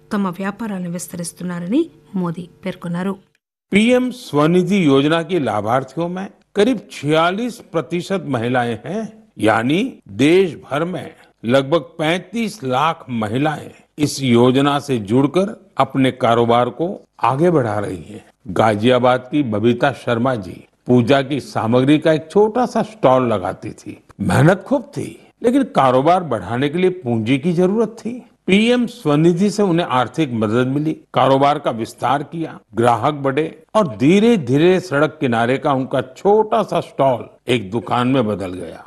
తమ వ్యాపారాలను విస్తరిస్తున్నారని మోదీ పేర్కొన్నారు. पीएम स्वनिधि योजना की लाभार्थियों में करीब 46% महिलाएं हैं, यानी देश भर में लगभग 35 लाख महिलाएं इस योजना से जुड़कर अपने कारोबार को आगे बढ़ा रही हैं। गाजियाबाद की बबीता शर्मा जी पूजा की सामग्री का एक छोटा सा स्टॉल लगाती थी। मेहनत खूब थी, लेकिन कारोबार बढ़ाने के लिए पूंजी की जरूरत थी। पीएम स्वनिधि से उन्हें आर्थिक मदद मिली, कारोबार का विस्तार किया, ग्राहक बढ़े और धीरे धीरे सड़क किनारे का उनका छोटा सा स्टॉल एक दुकान में बदल गया।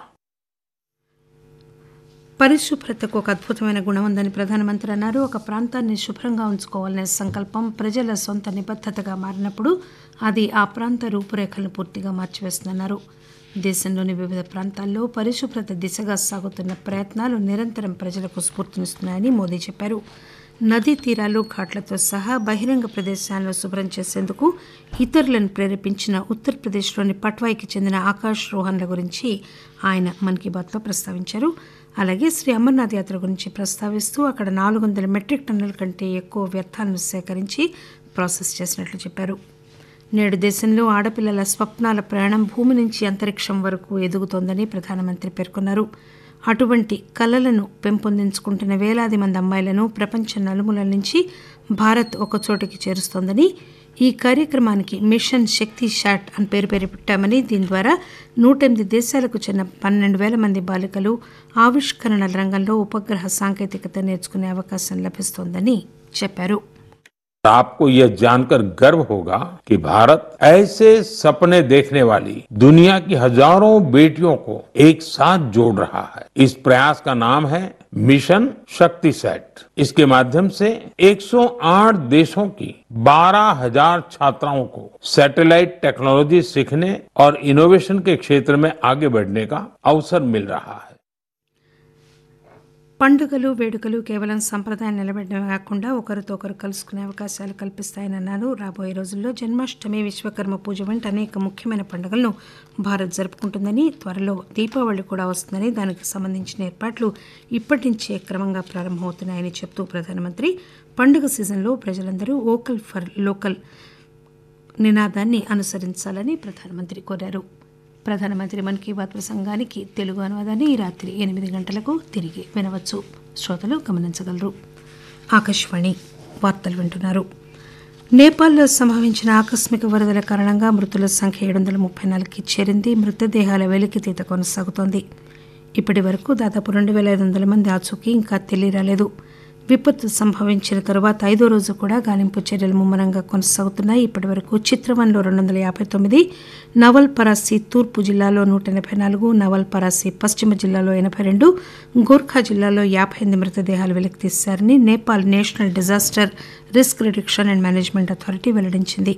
పరిశుభ్రతకు ఒక అద్భుతమైన గుణం ఉందని ప్రధానమంత్రి అన్నారు. ఒక ప్రాంతాన్ని శుభ్రంగా ఉంచుకోవాలనే సంకల్పం ప్రజల సొంత నిబద్ధతగా మారినప్పుడు అది ఆ ప్రాంత రూపురేఖలను పూర్తిగా మార్చివేస్తుందన్నారు. దేశంలోని వివిధ ప్రాంతాల్లో పరిశుభ్రత దిశగా సాగుతున్న ప్రయత్నాలు నిరంతరం ప్రజలకు స్ఫూర్తినిస్తున్నాయని మోదీ చెప్పారు. నదీ తీరాలు, ఘాట్లతో సహా బహిరంగ ప్రదేశాలను శుభ్రం చేసేందుకు ఇతరులను ప్రేరేపించిన ఉత్తరప్రదేశ్లోని పట్వాయికి చెందిన ఆకాష్ రోహన్ల గురించి ఆయన మన్ కీ బాత్లో ప్రస్తావించారు. అలాగే శ్రీ అమర్నాథ్ యాత్ర గురించి ప్రస్తావిస్తూ అక్కడ 400 మెట్రిక్ టన్నుల కంటే ఎక్కువ వ్యర్థాలను సేకరించి ప్రాసెస్ చేసినట్లు చెప్పారు. నేడు దేశంలో ఆడపిల్లల స్వప్నాల ప్రయాణం భూమి నుంచి అంతరిక్షం వరకు ఎదుగుతోందని ప్రధానమంత్రి పేర్కొన్నారు. అటువంటి కలలను పెంపొందించుకుంటున్న వేలాది మంది అమ్మాయిలను ప్రపంచ నలుమూలల నుంచి భారత్ ఒకచోటికి చేరుస్తోందని, ఈ కార్యక్రమానికి మిషన్ శక్తి శాట్ అని పేరు పెట్టామని, దీని ద్వారా 108 దేశాలకు చెందిన 12,000 మంది బాలికలు ఆవిష్కరణల రంగంలో ఉపగ్రహ సాంకేతికత నేర్చుకునే అవకాశం లభిస్తోందని చెప్పారు. आपको यह जानकर गर्व होगा कि भारत ऐसे सपने देखने वाली दुनिया की हजारों बेटियों को एक साथ जोड़ रहा है। इस प्रयास का नाम है मिशन शक्ति सेट। इसके माध्यम से 108 देशों की 12,000 छात्राओं को सैटेलाइट टेक्नोलॉजी सीखने और इनोवेशन के क्षेत्र में आगे बढ़ने का अवसर मिल रहा है. పండుగలు, వేడుకలు కేవలం సంప్రదాయం నిలబెట్టడమే కాకుండా ఒకరితో ఒకరు కలుసుకునే అవకాశాలు కల్పిస్తాయని అన్నారు. రాబోయే రోజుల్లో జన్మాష్టమి, విశ్వకర్మ పూజ వంటి అనేక ముఖ్యమైన పండుగలను భారత్ జరుపుకుంటుందని, త్వరలో దీపావళి కూడా వస్తుందని, దానికి సంబంధించిన ఏర్పాట్లు ఇప్పటి నుంచే క్రమంగా ప్రారంభమవుతున్నాయని చెప్తూ ప్రధానమంత్రి పండుగ సీజన్లో ప్రజలందరూ వోకల్ ఫర్ లోకల్ నినాదాన్ని అనుసరించాలని ప్రధానమంత్రి కోరారు. ప్రధానమంత్రి మన్ కీ బాత్ ప్రసంగానికి తెలుగు అనువాదాన్ని ఈ రాత్రి 8 గంటలకు తిరిగి వినవచ్చు. శ్రోతలు గమనించగలరు. ఆకాశవాణి వార్తలు వింటున్నారు. నేపాల్లో సంభవించిన ఆకస్మిక వరదల కారణంగా మృతుల సంఖ్య 734కి చేరింది. మృతదేహాల వెలికితీత కొనసాగుతోంది. ఇప్పటి వరకు దాదాపు 2,500 మంది ఆచూకీ ఇంకా తెలియరాలేదు. విపత్తు సంభవించిన తరువాత 5వ రోజు కూడా గాలింపు చర్యలు ముమ్మరంగా కొనసాగుతున్నాయి. ఇప్పటి వరకు చిత్రవన్లో 259, నవల్ పరాసి తూర్పు జిల్లాలో 184, నవల్ పరాసి పశ్చిమ జిల్లాలో 82, గోర్ఖా జిల్లాలో 58 మృతదేహాలు వెలికితీశారని Nepal national disaster risk reduction and management authority వెల్లడించింది.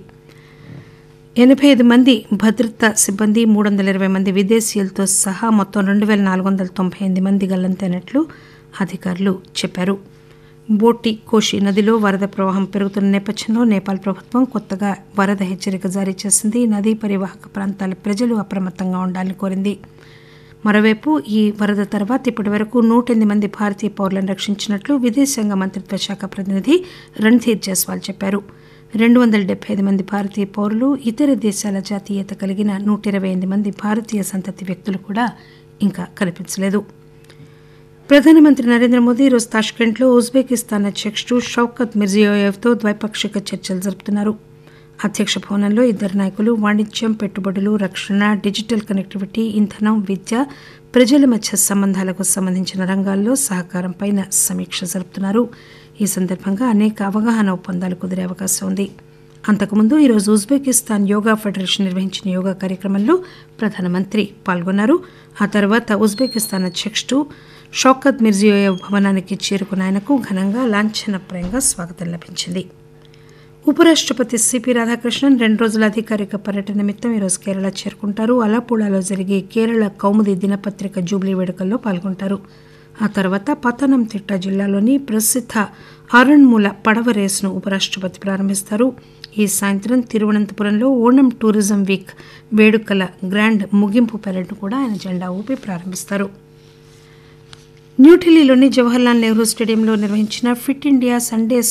85 మంది భద్రతా సిబ్బంది, 320 మంది విదేశీయులతో సహా మొత్తం 2,498 మంది గల్లంతైనట్లు అధికారులు చెప్పారు. బోటి కోషి నదిలో వరద ప్రవాహం పెరుగుతున్న నేపథ్యంలో నేపాల్ ప్రభుత్వం కొత్తగా వరద హెచ్చరిక జారీ చేసింది. నదీ పరివాహక ప్రాంతాల ప్రజలు అప్రమత్తంగా ఉండాలని కోరింది. మరోవైపు ఈ వరద తర్వాత ఇప్పటి వరకు 108 మంది భారతీయ పౌరులను రక్షించినట్లు విదేశాంగ మంత్రిత్వ శాఖ ప్రతినిధి రణ్ధీర్ జైస్వాల్ చెప్పారు. 275 మంది భారతీయ పౌరులు, ఇతర దేశాల జాతీయత కలిగిన 128 మంది భారతీయ సంతతి వ్యక్తులు కూడా ఇంకా కనిపించలేదు. ప్రధానమంత్రి నరేంద్ర మోదీ ఈరోజు తాష్కెంట్లో ఉజ్బెకిస్తాన్ అధ్యక్షుడు షౌకత్ మిర్జియోయేవ్తో ద్వైపాక్షిక చర్చలు జరుపుతున్నారు. అధ్యక్ష భవనంలో ఇద్దరు నాయకులు వాణిజ్యం, పెట్టుబడులు, రక్షణ, డిజిటల్ కనెక్టివిటీ, ఇంధనం, విద్య, ప్రజల మధ్య సంబంధాలకు సంబంధించిన రంగాల్లో సహకారంపై సమీక్ష జరుపుతున్నారు. ఈ సందర్భంగా అనేక అవగాహన ఒప్పందాలు కుదిరే అవకాశం ఉంది. అంతకుముందు ఈరోజు ఉజ్బెకిస్తాన్ యోగా ఫెడరేషన్ నిర్వహించిన యోగా కార్యక్రమంలో ప్రధానమంత్రి పాల్గొన్నారు. ఆ తర్వాత ఉజ్బెకిస్తాన్ అధ్యక్షుడు షౌకత్ మిర్జియోయేవ్ భవనానికి చేరుకున్న ఆయనకు ఘనంగా లాంఛనప్రాయంగా స్వాగతం లభించింది. ఉపరాష్ట్రపతి సిపి రాధాకృష్ణన్ 2 రోజుల అధికారిక పర్యటన నిమిత్తం ఈరోజు కేరళ చేరుకుంటారు. అలపూళలో జరిగే కేరళ కౌముది దినపత్రిక జూబ్లీ వేడుకల్లో పాల్గొంటారు. ఆ తర్వాత పతనంతిట్ట జిల్లాలోని ప్రసిద్ధ ఆరణ్మూల పడవ రేసును ఉపరాష్ట్రపతి ప్రారంభిస్తారు. ఈ సాయంత్రం తిరువనంతపురంలో ఓణం టూరిజం వీక్ వేడుకల గ్రాండ్ ముగింపు పెరేడ్ను కూడా ఆయన జెండా ఊపి ప్రారంభిస్తారు. న్యూఢిల్లీలోని జవహర్లాల్ నెహ్రూ స్టేడియంలో నిర్వహించిన ఫిట్ ఇండియా సండే